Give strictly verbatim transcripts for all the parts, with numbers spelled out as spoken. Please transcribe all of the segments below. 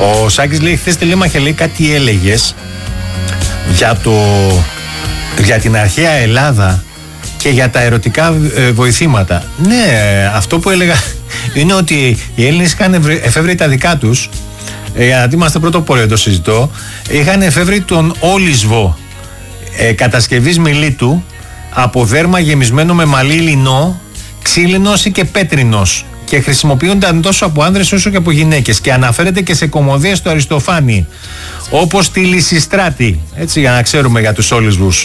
Ο Σάκης λέει: χθες τηλέμαχε, λέει, κάτι έλεγες για, το, για την αρχαία Ελλάδα και για τα ερωτικά ε, βοηθήματα. Ναι, αυτό που έλεγα είναι ότι οι Έλληνες είχαν εφεύρει τα δικά τους. Ε, γιατί είμαστε πρωτοπόροι, το συζητώ. Είχαν εφεύρει τον όλισβο ε, κατασκευής μιλίτου από δέρμα γεμισμένο με μαλλί λινό, ξύλινος ή και πέτρινος, και χρησιμοποιούνταν τόσο από άνδρες όσο και από γυναίκες, και αναφέρεται και σε κωμωδίες του Αριστοφάνη, όπως τη Λυσιστράτη, έτσι, για να ξέρουμε για τους όλισβους.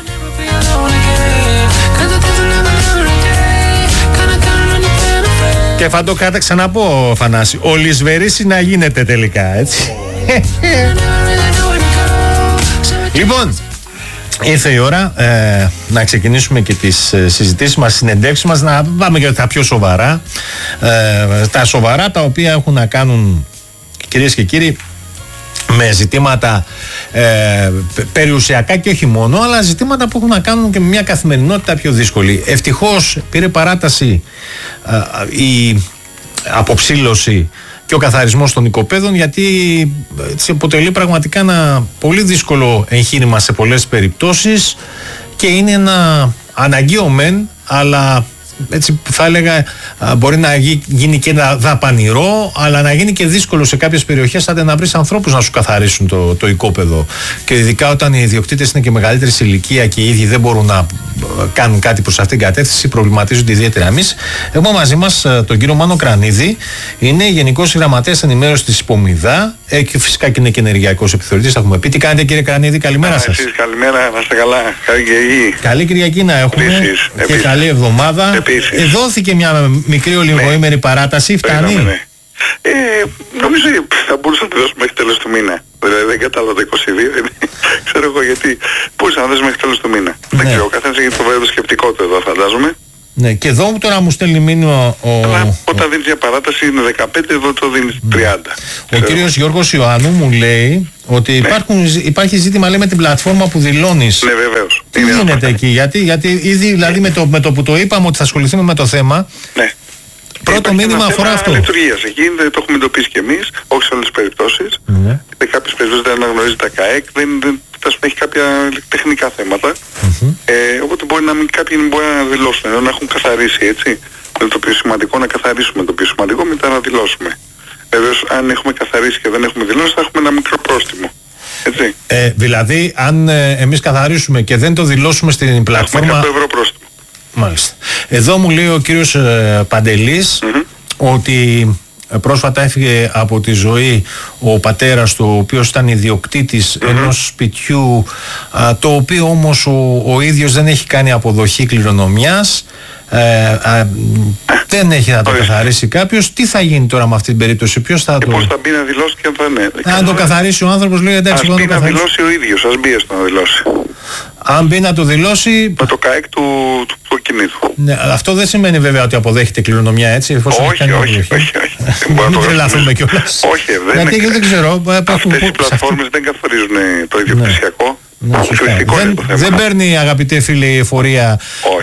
Και θα το κάτα ξαναπώ, Φανάση, ο Λυσβερής να γίνεται τελικά, έτσι. Λοιπόν, ήρθε η ώρα ε, να ξεκινήσουμε και τις ε, συζητήσεις μας, συνεντεύξεις μας, να πάμε για τα πιο σοβαρά. Ε, τα σοβαρά τα οποία έχουν να κάνουν, κυρίες και κύριοι, με ζητήματα ε, περιουσιακά και όχι μόνο, αλλά ζητήματα που έχουν να κάνουν και με μια καθημερινότητα πιο δύσκολη. Ευτυχώς πήρε παράταση ε, η αποψήλωση και ο καθαρισμός των οικοπαίδων, γιατί έτσι αποτελεί πραγματικά ένα πολύ δύσκολο εγχείρημα σε πολλές περιπτώσεις και είναι ένα αναγκαίο μεν, αλλά έτσι θα έλεγα μπορεί να γίνει και ένα δαπανηρό, αλλά να γίνει και δύσκολο σε κάποιες περιοχές, άντε να βρεις ανθρώπους να σου καθαρίσουν το, το οικόπεδο, και ειδικά όταν οι ιδιοκτήτες είναι και μεγαλύτερης ηλικία και οι ίδιοι δεν μπορούν να κάνουν κάτι προς αυτήν την κατεύθυνση, προβληματίζονται ιδιαίτερα. Εμείς έχουμε μαζί μας τον κύριο Μάνο Κρανίδη, είναι Γενικός Γραμματέας Ενημέρωσης της Υπομηδά και φυσικά και είναι και ενεργειακός επιθεωρητής. Θα έχουμε πει. Τι κάνετε, κύριε Κρανίδη, καλημέρα σας. Εσείς, καλημέρα, να είστε καλά. Καλή Κυριακή. Καλή Κυριακή να έχουμε. Επίσης, και επίσης. Καλή εβδομάδα. Επίσης. Δόθηκε μια μικρή ολιγοήμερη ναι. παράταση, φτάνει. Ναι, ναι. Ε, νομίζω θα μπορούσα να τη δώσουμε μέχρι τέλος του μήνα. Δηλαδή δεν κατάλαβα το είκοσι δύο, ξέρω εγώ γιατί μπορούσα να δώσουμε μέχρι τέλος του μήνα. Ναι. Δεν ξέρω, ο καθένας έχει το βέβαιο σκεπτικό του εδώ, φαντάζομαι. Ναι, και εδώ τώρα μου στέλνει μήνυμα ο... Αλλά όταν δίνεις μια παράταση είναι δεκαπέντε, εδώ το δίνεις τριάντα. Ο κύριος Γιώργος Ιωάννου μου λέει ότι ναι. υπάρχουν, υπάρχει ζήτημα, λέει, με την πλατφόρμα που δηλώνεις. Ναι, βεβαίως. Τι είναι γίνεται εκεί, γιατί, γιατί ήδη δηλαδή με το, με το που το είπαμε ότι θα ασχοληθούμε με το θέμα, ναι. πρώτο μήνυμα αφορά αυτό. Λειτουργίας. Εκεί το έχουμε εντοπίσει και εμείς, όχι σε όλες τις περιπτώσεις. Ναι. Σε κάποιες περιπτώσεις δεν αναγνωρίζει τα ΚΑΕΚ, δεν, δεν έχει κάποια τεχνικά θέματα. Mm-hmm. Ε, οπότε μπορεί να μην, κάποιοι μπορεί να δηλώσουν, να έχουν καθαρίσει, έτσι. Είναι το πιο σημαντικό να καθαρίσουμε, το πιο σημαντικό μετά να δηλώσουμε. Βεβαίως, αν έχουμε καθαρίσει και δεν έχουμε δηλώσει, θα έχουμε ένα μικρό πρόστιμο. Έτσι. Ε, δηλαδή, αν ε, εμείς καθαρίσουμε και δεν το δηλώσουμε στην πλατφόρμα. εκατό ευρώ πρόστιμο. Μάλιστα. Εδώ μου λέει ο κύριος ε, Παντελής mm-hmm. ότι πρόσφατα έφυγε από τη ζωή ο πατέρας του, ο οποίος ήταν ιδιοκτήτης mm-hmm. ενός σπιτιού, α, το οποίο όμως ο, ο ίδιος δεν έχει κάνει αποδοχή κληρονομιάς. Ε, α, δεν έχει να το Ορίστε. καθαρίσει κάποιος. Τι θα γίνει τώρα με αυτή την περίπτωση, ποιος θα και το... πώς θα μπει να δηλώσει και αν θα είναι. Αν το καθαρίσει ο άνθρωπος, λέει, εντάξει, ας να μπει το να καθαρίσει. δηλώσει ο ίδιος, ας μπει να δηλώσει. Αν μπει να το δηλώσει... Με το ΚΑΕΚ του, του, του κινήτου. Ναι, αυτό δεν σημαίνει βέβαια ότι αποδέχεται κληρονομιά, έτσι, εφόσον όχι, έχει όχι, όχι, όχι, όχι. Μην τρελαθούμε κιόλας. Όχι, δεν γιατί είναι. δεν ξέρω. Αυτές οι πλατφόρμες δεν καθορίζουν το ιδιοκτησιακό. Ναι, δεν, δεν παίρνει, αγαπητέ φίλε, η εφορία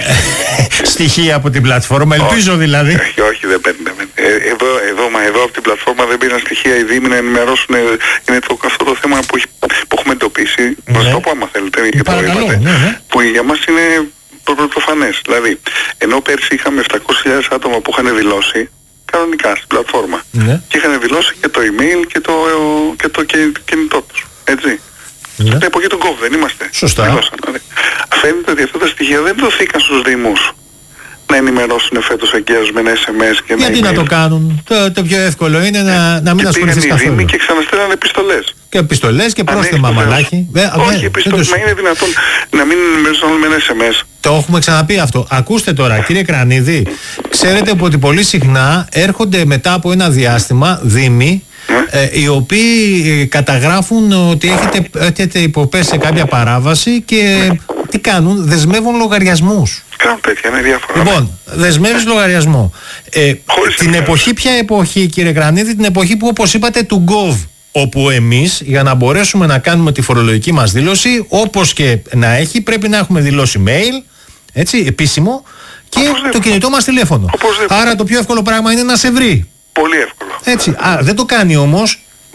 στοιχεία από την πλατφόρμα, ελπίζω όχι, δηλαδή. Όχι, όχι, δεν παίρνει. Ε, εδώ, εδώ, μα εδώ από την πλατφόρμα δεν πήραν στοιχεία οι Δήμοι να ενημερώσουν. Είναι το, αυτό το θέμα που, έχει, που έχουμε εντοπίσει. Ναι. Προς το πω, άμα θέλετε, Παρακαλώ, ναι, ναι. που για μας είναι πρωτοφανές. Δηλαδή, ενώ πέρσι είχαμε επτακόσιες χιλιάδες άτομα που είχαν δηλώσει κανονικά στην πλατφόρμα ναι. και είχαν δηλώσει και το email και το, και το κινητό τους. Έτσι. Ναι. Στην εποχή του κόβ δεν είμαστε. Σωστά. Φαίνεται ότι αυτά τα στοιχεία δεν δοθήκαν στους Δήμους να ενημερώσουν φέτος εγκαίρως με ένα ες εμ ες και γιατί ένα email. να το κάνουν. Το, το πιο εύκολο είναι να, να μην ασχοληθείς καθόλου. Και πήγαν οι Δήμοι και ξαναστέλναν επιστολές. Και επιστολές και πρόστιμα, μαλάκι. Όχι, επιστολές, μα είναι δυνατόν να μην ενημερώσουν όλοι με ένα ες εμ ες. Το έχουμε ξαναπεί αυτό. Ακούστε τώρα, κύριε Κρανίδη, ξέρετε ότι πολύ συχνά έρχονται μετά από ένα διάστημα Δήμοι ε, οι οποίοι καταγράφουν ότι έχετε, έχετε υποπέσει σε κάποια παράβαση και τι κάνουν, δεσμεύουν λογαριασμούς. Κάνουν τέτοια, είναι διάφορα. Λοιπόν, δεσμεύεις λογαριασμό. Ε, την εποχή, ποια εποχή, κύριε Κρανίδη, την εποχή που, όπως είπατε, του Gov, όπου εμείς για να μπορέσουμε να κάνουμε τη φορολογική μας δήλωση, όπως και να έχει, πρέπει να έχουμε δηλώσει mail, έτσι, επίσημο, και το κινητό μας τηλέφωνο. Άρα το πιο εύκολο πράγμα είναι να σε βρει. Πολύ εύκολο. Έτσι. Α, δεν το κάνει όμως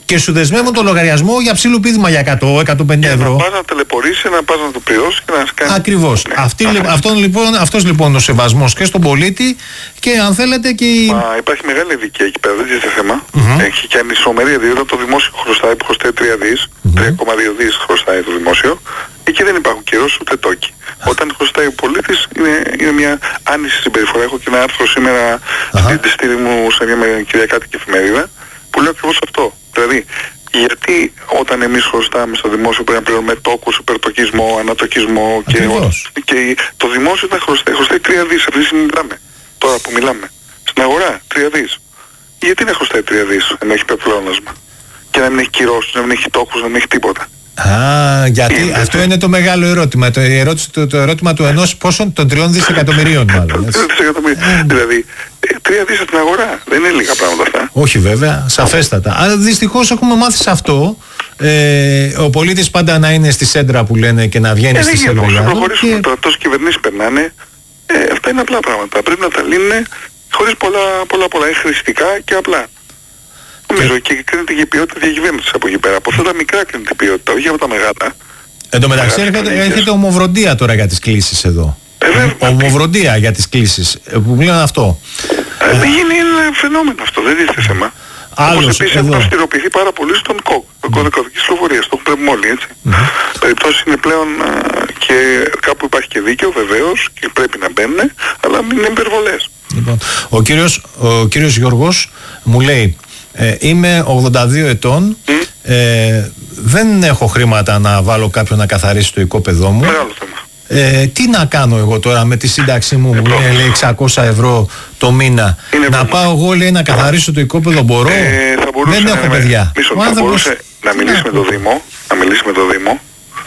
Και σου δεσμεύουν το λογαριασμό για ψήλου πείδημα για εκατό με εκατόν πενήντα ευρώ. Να πας να τελεπορήσει, να πας να το πληρώσει και να κάνει. Ακριβώς. Ναι. Αυτή, αυτόν, λοιπόν, αυτός λοιπόν ο σεβασμός και στον πολίτη και αν θέλετε και η... Μα υπάρχει μεγάλη ειδικία εκεί πέρα, δεν είναι θέμα. Mm-hmm. Έχει και ανισομερία, διότι όταν το δημόσιο χρωστάει, που χρωστάει τρία δις, mm-hmm. τρία κόμμα δύο δις χρωστάει το δημόσιο, εκεί δεν υπάρχουν κυρώσεις ούτε τόκοι. Όταν χρωστάει ο πολίτης είναι, είναι μια άνηση συμπεριφορά. Έχω και ένα άρθρο σήμερα στην τεστήρι μου σε μια κυριακάτικη εφημερίδα που λέω ακριβώς αυτό. Δηλαδή, γιατί όταν εμείς χρωστάμε στο δημόσιο πρέπει να πληρώνουμε τόκους, υπερτοκισμό, ανατοκισμό και, και το δημόσιο θα χρωστάει, χρωστάει τρία δις αυτή τη στιγμή μιλάμε. Τώρα που μιλάμε. Στην αγορά τρία δις. Γιατί να χρωστάει τρία δις ενώ έχει υπερπλεόνασμα και να μην έχει κυρώσεις, να μην έχει τόκους, να μην έχει τίποτα. Α, γιατί είναι, αυτό είναι το μεγάλο ερώτημα. Το, ερώτηση, το, το ερώτημα του ενός πόσων των τριών δισεκατομμυρίων μάλλον. δισεκατομμύρια. Δηλαδή, τρία δις στην αγορά. Δεν είναι λίγα πράγματα αυτά. Όχι βέβαια, σαφέστατα. Αλλά δυστυχώς έχουμε μάθει σε αυτό. Ε, ο πολίτης πάντα να είναι στη σέντρα που λένε και να βγαίνει ε, στη σέντρα. Να προχωρήσουμε και... τώρα. Τόσες κυβερνήσεις περνάνε. Ε, αυτά είναι απλά πράγματα. Πρέπει να τα λύνουν χωρίς πολλά πολλά πολλά. Είναι χρηστικά και απλά. Νομίζω και, και κρίνεται και η ποιότητα διακυβέρνησης από εκεί πέρα. Από αυτά τα μικρά κρίνεται η ποιότητα, όχι από τα μεγάλα. Εν τω μεταξύ έρχεται ομοβροντία τώρα για τις κλήσεις εδώ. Ε, ομοβροντία για τις κλήσεις που μιλάνε αυτό. Ε, ε, είναι ένα φαινόμενο αυτό, δεν είναι θέμα. Άλλος, όπως επίσης έχουν αυστηροποιηθεί πάρα πολύ στον ΚΟΚ, το κώδικα οδικής κυκλοφορίας, το έχουμε όλοι έτσι. Mm-hmm. Περιπτώσεις είναι πλέον α, και κάπου υπάρχει και δίκαιο βεβαίως και πρέπει να μπαίνουν, αλλά μην είναι υπερβολές. Λοιπόν, ο κύριος, ο κύριος Γιώργος μου λέει, ε, είμαι ογδόντα δύο ετών, mm. ε, δεν έχω χρήματα να βάλω κάποιον να καθαρίσει το οικόπεδό μου. Μεγάλο θέμα. Ε, τι να κάνω εγώ τώρα με τη σύνταξή μου που είναι λέει εξακόσια ευρώ το μήνα, είναι να πρόβλημα. Πάω εγώ λέει να καθαρίσω το οικόπεδο, μπορώ? Ε, δεν έχω με, παιδιά. Μίσο, θα άνθρωπος... μπορούσε να μιλήσει με το Δήμο, να μιλήσει με το Δήμο.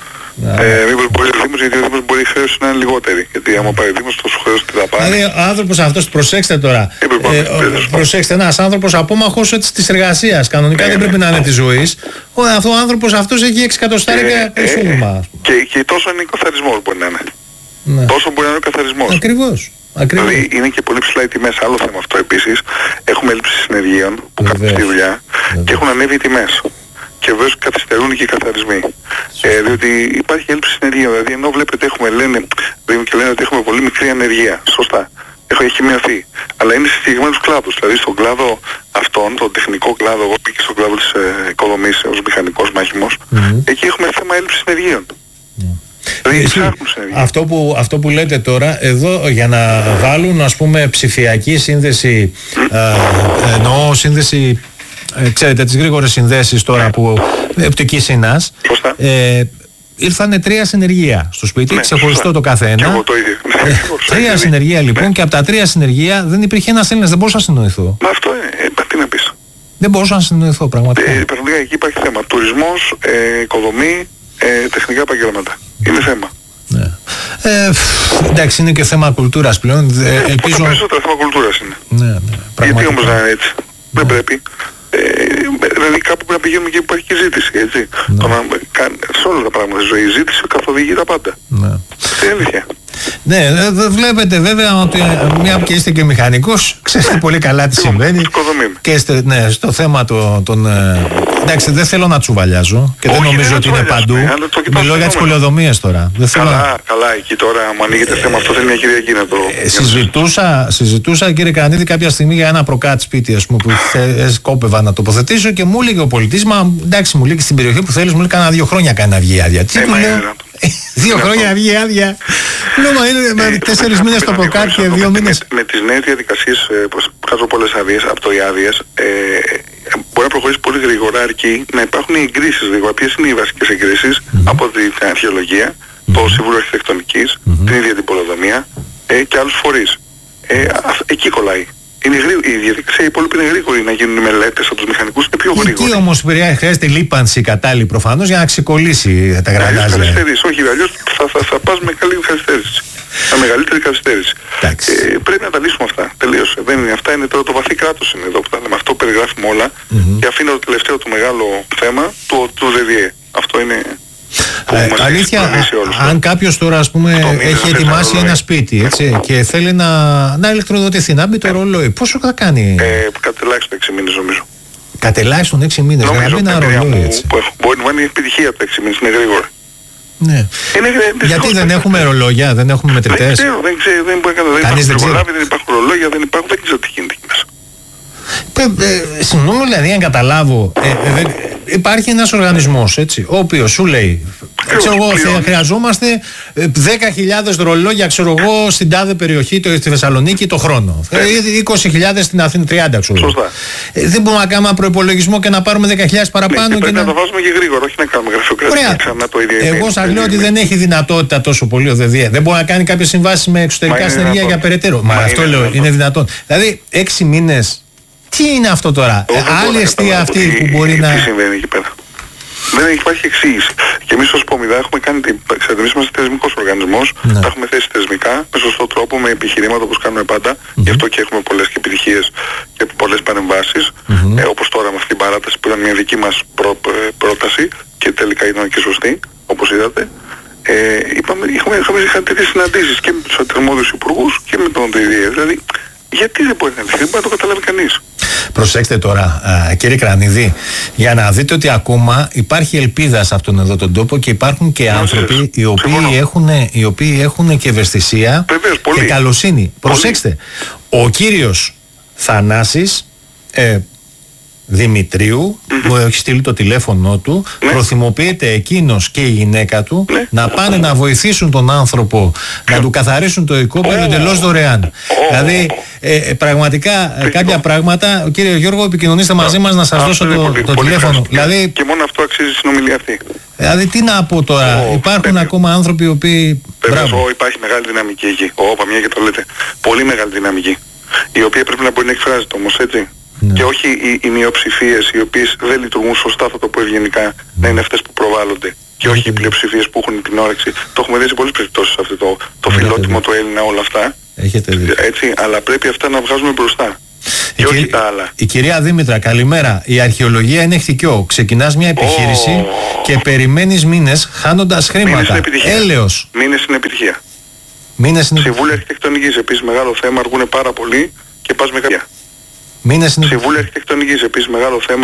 Ε, μήπως μπορεί ο Δήμος, γιατί ο Δήμος μπορεί η χρέωση να είναι λιγότερη. Γιατί άμα πάει ο Δήμος το σου χρέωση τι θα πάει. Δηλαδή ο άνθρωπος αυτός, προσέξτε τώρα, ε, ε, προσέξτε, ένας άνθρωπος απόμαχος έτσι της εργασίας, κανονικά ε, δεν πρέπει να είναι της ζωής. Ο, αυτό, ο άνθρωπος αυτός έχει έξι εκατοστάρια εισόδημα. Και, και τόσο είναι ο καθαρισμός μπορεί να είναι. Ναι. Τόσο μπορεί να είναι ο καθαρισμός. Ακριβώς. Ακριβώς. Δηλαδή είναι και πολύ ψηλά οι τιμές. Άλλο θέμα αυτό επίσης. Έχουμε έλλειψη συνεργείων που κάνουν στη δουλειά και έχουν ανέβει οι τιμές. Και βέβαιως καθυστερούν και οι καθαρισμοί. Ε, διότι υπάρχει έλλειψη συνεργείων. Δηλαδή ενώ βλέπετε έχουμε λένε, και λένε ότι έχουμε πολύ μικρή ανεργία. Σωστά. Έχω, έχει μειωθεί. Αλλά είναι σε συγκεκριμένους κλάδους. Δηλαδή στον κλάδο αυτόν, τον τεχνικό κλάδο, εγώ και στον κλάδο της ε, οικοδομής ως μηχανικός μάχημος, mm-hmm. εκεί έχουμε θέμα έλλειψης συνεργείων. Mm. Δηλαδή, Εσύ, αυτό, που, αυτό που λέτε τώρα, εδώ για να βάλουν ας πούμε ψηφιακή σύνδεση, mm. ε, εννοώ σύνδεση, ε, ξέρετε τις γρήγορες συνδέσεις τώρα που οπτική σύνας, ε, ήρθανε τρία συνεργεία στο σπίτι, ναι, ξεχωριστό το καθένα. Εγώ το ίδιο. Ε, τρία συνεργεία λοιπόν, ναι. Και από τα τρία συνεργεία δεν υπήρχε ένας Έλληνας, δεν μπορούσα να συνοηθώ. Μα αυτό είναι, ε, τι να πεις. Δεν μπορούσα να συνοηθώ πραγματικά. Ε, πραγματικά εκεί υπάρχει θέμα. Τουρισμός, ε, οικοδομή, ε, τεχνικά επαγγέλματα. Είναι θέμα. Ναι. Ε, εντάξει, είναι και θέμα κουλτούρας πλέον. Ε, ε, ελπίζω... Περισσότερο θέμα κουλτούρας είναι. Ναι, ναι, γιατί όμως να είναι έτσι. Ναι. Δεν πρέπει. Ε, δηλαδή κάπου πρέπει να πηγαίνουμε και υπάρχει και ζήτηση, έτσι. Ναι. Το να, σε όλα τα πράγματα της ζωής, η ζήτηση καθοδηγεί τα πάντα. Ναι. Τι αλήθεια. Ναι, δε, βλέπετε βέβαια ότι μια και είστε και μηχανικός, ξέρετε πολύ καλά τι συμβαίνει. Και είστε, ναι, στο θέμα των... Το, εντάξει, δεν θέλω να τσουβαλιάζω και όχι, δεν νομίζω ότι είναι παντού. Μιλώ για τις πολεοδομίες τώρα. Δεν καλά, θέλω... καλά, εκεί τώρα μου ανοίγεται θέμα, αυτό θέλει μια Κυριακή να το... Ε, συζητούσα, συζητούσα κύριε Κανίδη κάποια στιγμή για ένα προκάτ σπίτι, ας πούμε, που σκόπευα να τοποθετήσω και μου έλεγε ο πολιτής, μα εντάξει, μου λέει και στην περιοχή που θέλεις, μου λέει κάνα δύο χρόνια κάνει να βγει άδεια. Τι του λέω? Δύο χρόνια να βγει άδεια. Λέω, είναι τέσσερις μήνες το προκάτ και δύο μήνες. Με τις νέες διαδικασίες που βγάζω πολλές άδειες, από το οι άδειες, μπορεί να προχωρήσει πολύ γρήγορα, αρκεί να υπάρχουν οι εγκρίσεις. Δηλαδή, ποιες είναι οι βασικές εγκρίσεις από την αρχαιολογία, το Συμβούλιο Αρχιτεκτονικής, την ίδια την πολεοδομία και άλλους φορείς. Εκεί κολλάει. Είναι γρήγορη, η διαδικασία η υπόλοιπη είναι γρήγορη, να γίνουν οι μελέτες από τους μηχανικούς είναι πιο γρήγορη. Τι όμως χρειάζεται λίπανση κατάλληλη προφανώς για να ξεκολλήσει τα γρανάζια. Αλλιώς καθυστέρηση, όχι αλλιώς θα, θα, θα πας με καλή καθυστέρηση. Με μεγαλύτερη καθυστέρηση. Ε, πρέπει να τα λύσουμε αυτά. Τελείωσε. Δεν είναι αυτά, είναι τώρα το βαθύ κράτος είναι εδώ που τα λέμε. Αυτό περιγράφουμε όλα mm-hmm. και αφήνω το τελευταίο το μεγάλο θέμα του, του ΔΕΔΙΕ. Αυτό είναι... Ε, αλήθεια, αν κάποιος τώρα ας πούμε έχει ετοιμάσει ένα σπίτι έτσι, και θέλει να, να ηλεκτροδοτηθεί, να μπει το ρολόι, πόσο θα κάνει? Ε, κάτι ελάχιστο έξι μήνες νομίζω. Κατελάχιστον έξι μήνες. Νομίζω ότι τα παιδιά μου που έχουν, μπορεί να είναι επιτυχία από τα έξι μήνες, είναι γρήγορα. Ναι. Είναι, γιατί δεν έχουμε ρολόγια, δεν έχουμε μετρητές. Δεν ξέρω, δεν ξέρω, δεν μπορεί να κάνει. Δεν υπάρχουν ρολόγια, δεν υπάρχουν ρολόγια, δεν υπάρχουν, δεν ξέρω τι γίνεται εκεί μέσα. Ε, Συγγνώμη, δηλαδή, αν καταλάβω, ε, ε, υπάρχει ένας οργανισμός, έτσι, ο οποίος σου λέει, ξέρω εγώ, χρειαζόμαστε δέκα χιλιάδες ρολόγια, ξέρω εγώ, στην τάδε περιοχή, το, στη Θεσσαλονίκη, το χρόνο. Ε, είκοσι χιλιάδες στην Αθήνα, τριάντα, ξέρω εγώ. Σωστά. Ε, δεν μπορούμε να κάνουμε ένα προϋπολογισμό και να πάρουμε δέκα χιλιάδες παραπάνω. Ναι, και και πρέπει να... να το βάζουμε και γρήγορα, όχι να κάνουμε γραφειοκρατία ξανά το ίδιο. Εγώ σας λέω ότι δεν έχει δυνατότητα τόσο πολύ ο ΔΔΕ. Δεν μπορεί να κάνει κάποιες συμβάσεις με εξωτερικά συνεργεία για περαιτέρω. Μα αυτό λέω, είναι δυνατόν. Δηλαδή, έξι μήνες. Τι είναι αυτό τώρα, άλλη αιστεία αυτή που μπορεί να... Τι συμβαίνει εκεί πέρα. Δεν υπάρχει εξήγηση. Και εμείς ως Πομιδά έχουμε κάνει την... Ξέρετε, εμείς είμαστε θεσμικός οργανισμός, ναι. Τα έχουμε θέσει θεσμικά, με σωστό τρόπο, με επιχειρήματα όπως κάνουμε πάντα. Mm-hmm. Γι' αυτό και έχουμε πολλές και επιτυχίες και πολλές παρεμβάσεις. Mm-hmm. Ε, όπως τώρα με αυτή την παράταση που ήταν μια δική μας προ, πρόταση και τελικά ήταν και σωστή, όπως είδατε. Ε, είπαμε, είχαμε, είχαμε είχαμε τέτοιες συναντήσεις και με τους αρμόδιους υπουργούς και με τον ΔΔΕ. Δηλαδή, γιατί δεν μπορεί να λυθεί, δεν μπορεί να το καταλάβει κανείς. Προσέξτε τώρα, α, κύριε Κρανίδη, για να δείτε ότι ακόμα υπάρχει ελπίδα σε αυτόν εδώ τον τόπο και υπάρχουν και άνθρωποι οι οποίοι, έχουν, οι οποίοι έχουν και ευαισθησία. Βεβαίως, και καλοσύνη. Πολύ. Προσέξτε, ο κύριος Θανάσης ε, Δημητρίου, mm-hmm. μου έχει στείλει το τηλέφωνο του, ναι. Προθυμοποιείται εκείνος και η γυναίκα του, ναι. Να πάνε να βοηθήσουν τον άνθρωπο να του καθαρίσουν το οικόπεδο oh. εντελώς δωρεάν. Oh. Δηλαδή, ε, ε, πραγματικά oh. κάποια πράγματα, κύριε Γιώργο, επικοινωνήστε μαζί μας να σας ah, δώσω το, πολύ, το πολύ τηλέφωνο. Δηλαδή, και μόνο αυτό αξίζει η συνομιλία αυτή. Δηλαδή, τι να πω τώρα, oh, υπάρχουν πέμιο. ακόμα άνθρωποι οι οποίοι. Βεβαίως, υπάρχει μεγάλη δυναμική εκεί. Όπα, μια και το λέτε. Πολύ μεγάλη δυναμική. Η οποία πρέπει να μπορεί να εκφράζεται όμως, έτσι. Ναι. Και όχι οι, οι μειοψηφίες οι οποίες δεν λειτουργούν σωστά, θα το πω ευγενικά, ναι. Να είναι αυτές που προβάλλονται. Και όχι οι πλειοψηφίες που έχουν την όρεξη. Το έχουμε δει σε πολλές περιπτώσεις αυτό το, το φιλότιμο του Έλληνα, όλα αυτά. Έχετε δει. Έτσι, αλλά πρέπει αυτά να βγάζουμε μπροστά. Και όχι τα άλλα. Η κυρία Δήμητρα, καλημέρα. Η αρχαιολογία είναι εχθικιό. Ξεκινάς μια επιχείρηση oh. και περιμένεις μήνες χάνοντας χρήματα. Έλεος. Μήνες στην επιτυχία. Μήνες στην... Συμβούλια αρχιτεκτονικής επίσης μεγάλο θέμα, αργούνε πάρα πολύ και πας με κάποια. Μήνες στην... Συμβούλια αρχιτεκτονικής επίσης μεγάλο θέμα.